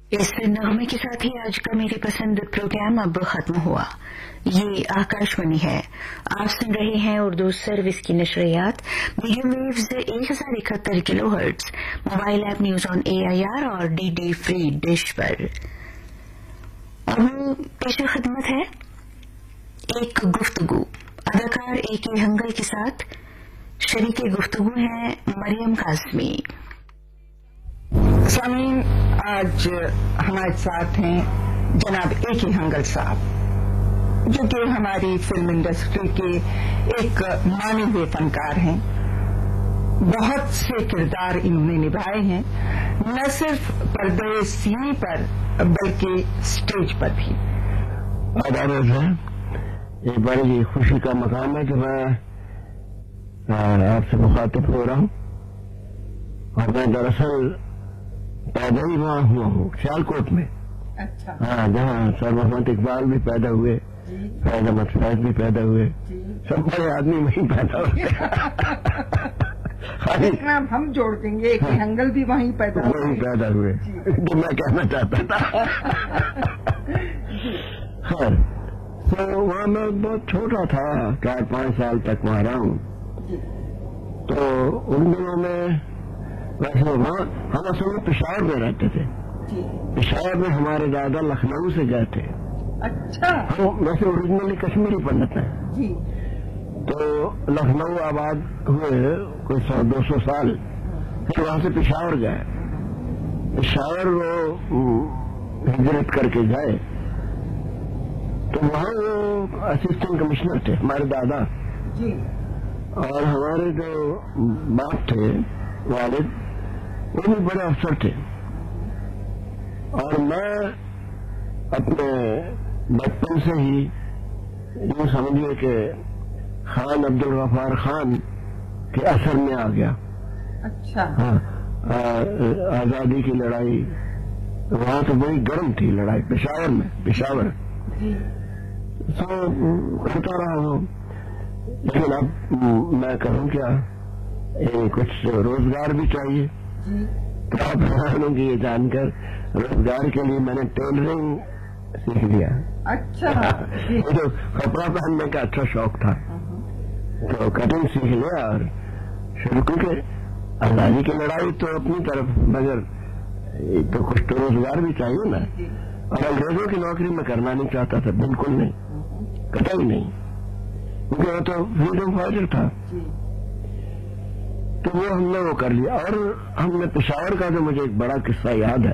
इस नगमे के साथ ही आज का मेरी पसंद प्रोग्राम अब खत्म हुआ। ये आकाशवाणी है, आप सुन रहे हैं उर्दू सर्विस की नशरियात medium waves 1071 kilohertz, mobile app news on AIR और DD फ्री डिश पर। अब पेश खिदमत है एक गुफ्तगू अदाकार AK हंगल के साथ। शरीके गुफ्तगू हैं मरियम काज़मी। सामीन, आज हमारे साथ हैं जनाब AK हंगल साहब, जो कि हमारी फिल्म इंडस्ट्री के एक माने हुए फनकार हैं। बहुत से किरदार इन्होंने निभाए हैं, न सिर्फ पर्दे सीने पर बल्कि स्टेज पर भी। अदालत है, एक बड़ी खुशी का मकाम है कि मैं आपसे मुखातिब हो रहा हूँ। और मैं दरअसल पैदा ही वहाँ हुआ हूँ, सियालकोट में। अच्छा। हाँ, जहाँ सर मोहम्मद इकबाल भी पैदा हुए, फैज अहमद फैज भी पैदा हुए, सब बड़े आदमी वहीं पैदा हुए। हम जोड़ देंगे कि हंगल भी वहीं पैदा हुए, जो मैं कहना चाहता था। खैर, तो वहाँ मैं बहुत छोटा था, 4-5 साल तक वहाँ रहा हूँ। तो उन दिनों में वैसे वहाँ हम असल में पेशावर में रहते थे। पेशावर में हमारे दादा लखनऊ से गए थे। अच्छा। हम वैसे ओरिजिनली कश्मीरी पंडित हैं। जी। तो लखनऊ आबाद हुए कोई 100-200 साल, फिर वहां से पेशावर गए। पेशावर वो हिजरत करके गए, तो वहां वो असिस्टेंट कमिश्नर थे हमारे दादा जी। और हमारे जो बाप थे वालिद, वो भी बड़े अफसर थे। और मैं अपने बचपन से ही यूं समझिए कि खान अब्दुल गफ्फार खान के असर में आ गया। अच्छा। हाँ, आजादी की लड़ाई वहां तो बड़ी गर्म थी लड़ाई, पेशावर जी। तो करता रहा हूँ, लेकिन अब मैं करूँ क्या, कुछ रोजगार भी चाहिए। तो आप हैरान होंगे ये जानकर, रोजगार के लिए मैंने टेलरिंग सीख लिया। अच्छा। तो कपड़ा पहनने का अच्छा शौक था, तो कटिंग सीख लिया और शुरू, क्योंकि आजादी की लड़ाई तो अपनी तरफ, मगर तो कुछ तो रोजगार भी चाहिए ना। और अंग्रेजों की नौकरी में करना नहीं चाहता था, बिल्कुल नहीं, कतई नहीं, क्योंकि वो तो फ्रीडम फाइटर था। तो वो हमने वो कर लिया। और हमने पेशावर का जो मुझे एक बड़ा किस्सा याद है,